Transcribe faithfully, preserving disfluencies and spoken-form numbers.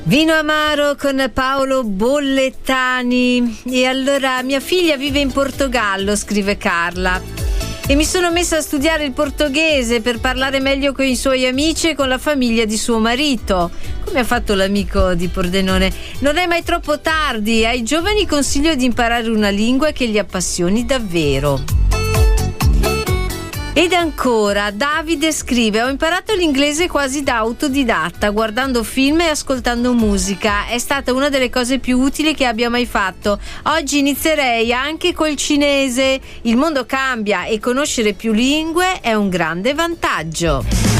Vino amaro con Paolo Bollettani. E allora, mia figlia vive in Portogallo, scrive Carla, e mi sono messa a studiare il portoghese per parlare meglio con i suoi amici e con la famiglia di suo marito. Come ha fatto l'amico di Pordenone? Non è mai troppo tardi. Ai giovani consiglio di imparare una lingua che li appassioni davvero. Ed ancora, Davide scrive: ho imparato l'inglese quasi da autodidatta, guardando film e ascoltando musica. È stata una delle cose più utili che abbia mai fatto. Oggi inizierei anche col cinese. Il mondo cambia e conoscere più lingue è un grande vantaggio.